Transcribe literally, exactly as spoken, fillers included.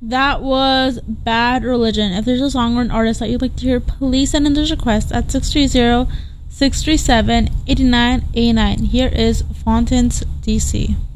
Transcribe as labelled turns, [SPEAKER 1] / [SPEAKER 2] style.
[SPEAKER 1] That was Bad Religion. If there's a song or an artist that you'd like to hear, please send in those requests at six three zero, six three seven, eight nine eight nine. Here is Fountains D C.